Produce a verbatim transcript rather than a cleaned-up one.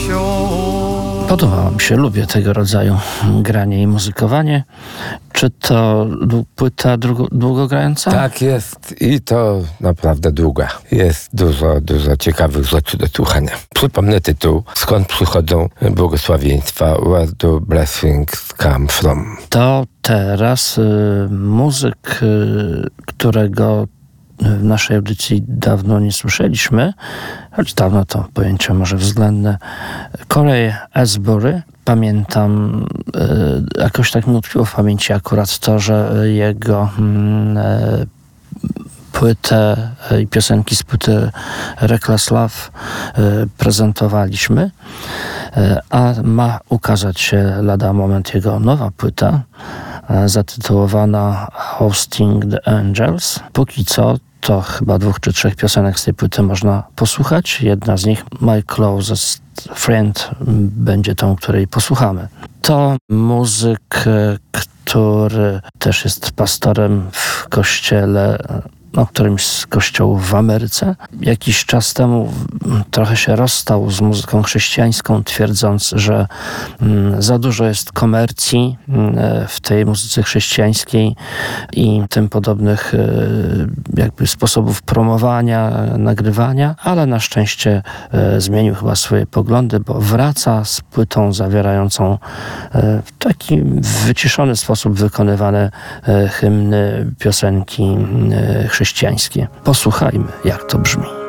Podoba mi się, lubię tego rodzaju granie i muzykowanie. Czy to płyta długo, długogrająca? Tak jest i to naprawdę długa. Jest dużo, dużo ciekawych rzeczy do słuchania. Przypomnę tytuł: Skąd przychodzą błogosławieństwa? Where do blessings come from? To teraz y, muzyk, y, którego w naszej audycji dawno nie słyszeliśmy, choć dawno to pojęcie może względne. Corey Asbury. Pamiętam, y, jakoś tak mi utkwiło w pamięci akurat to, że jego y, płytę i piosenki z płyty Reckless Love y, prezentowaliśmy, y, a ma ukazać się lada moment jego nowa płyta y, zatytułowana Hosting the Angels. Póki co to chyba dwóch czy trzech piosenek z tej płyty można posłuchać. Jedna z nich, My Closest Friend, będzie tą, której posłuchamy. To muzyk, który też jest pastorem w kościele, no, którymś z kościołów w Ameryce. Jakiś czas temu trochę się rozstał z muzyką chrześcijańską, twierdząc, że mm, za dużo jest komercji mm, w tej muzyce chrześcijańskiej i tym podobnych y, jakby sposobów promowania, nagrywania, ale na szczęście y, zmienił chyba swoje poglądy, bo wraca z płytą zawierającą y, w taki wyciszony sposób wykonywane y, hymny, piosenki y, chrześcijańskie. Posłuchajmy, jak to brzmi.